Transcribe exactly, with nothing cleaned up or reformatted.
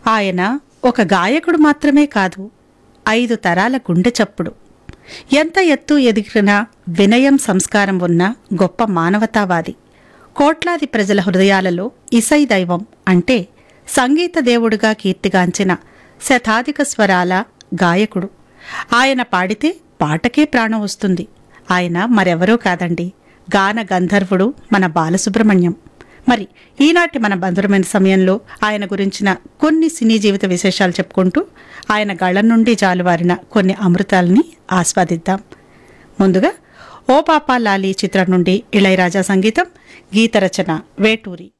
ఆయన ఒక గాయకుడు మాత్రమే కాదు, ఐదు తరాల గుండె చప్పుడు. ఎంత ఎత్తు ఎదిగినా వినయం, సంస్కారం ఉన్న గొప్ప మానవతావాది. కోట్లాది ప్రజల హృదయాలలో ఇసై దైవం అంటే సంగీత దేవుడుగా కీర్తిగాంచిన శతాధిక స్వరాల గాయకుడు. ఆయన పాడితే పాటకే ప్రాణం వస్తుంది. ఆయన మరెవరో కాదండి, గాన గంధర్వుడు మన బాలసుబ్రహ్మణ్యం. మరి ఈనాటి మన బంధురమైన సమయంలో ఆయన గురించిన కొన్ని సినీ జీవిత విశేషాలు చెప్పుకుంటూ ఆయన గళం నుండి జాలువారిన కొన్ని అమృతాలని ఆస్వాదిద్దాం. ముందుగా ఓ పాపా లాలి చిత్రం నుండి ఇళయరాజా సంగీతం, గీత రచన వేటూరి.